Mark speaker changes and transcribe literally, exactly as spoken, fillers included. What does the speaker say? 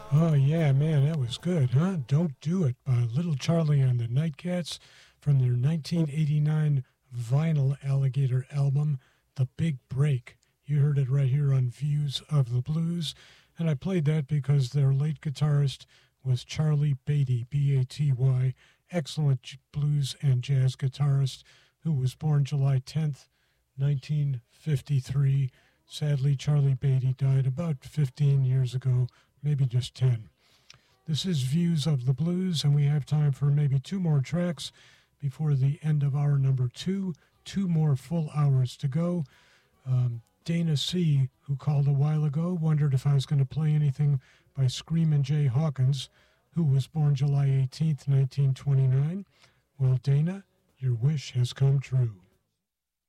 Speaker 1: Oh, yeah, man, that was good, huh? Don't Do It by Little Charlie and the Nightcats from their nineteen eighty-nine vinyl alligator album, The Big Break. You heard it right here on Views of the Blues, and I played that because their late guitarist was Charlie Beatty, B A T Y, excellent j- blues and jazz guitarist who was born July tenth, nineteen fifty-three. Sadly, Charlie Beatty died about fifteen years ago, maybe just ten. This is Views of the Blues, and we have time for maybe two more tracks before the end of hour number two. Two more full hours to go. Um, Dana C., who called a while ago, wondered if I was going to play anything by Screamin' Jay Hawkins, who was born July eighteenth, nineteen twenty-nine. Well, Dana, your wish has come true.